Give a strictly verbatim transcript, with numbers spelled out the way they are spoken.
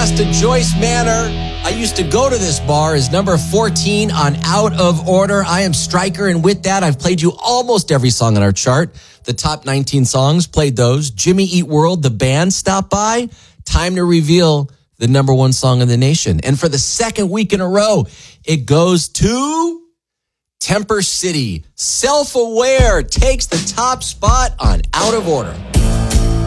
Yes to Joyce Manor. I used to go to this bar is number fourteen on Out of Order. I am Stryker, and with that, I've played you almost every song on our chart. The top nineteen songs, played those. Jimmy Eat World, the band, stopped by. Time to reveal the number one song in the nation. And for the second week in a row, it goes to Temper City. Self-Aware takes the top spot on Out of Order.